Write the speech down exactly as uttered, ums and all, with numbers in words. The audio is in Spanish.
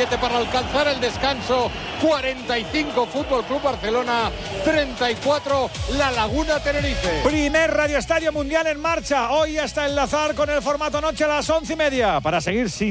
siete para alcanzar el descanso. cuarenta y cinco Fútbol Club Barcelona, treinta y cuatro La Laguna Tenerife. Primer Radio Estadio Mundial en marcha. Hoy hasta enlazar con el formato noche a las once y media para seguir sin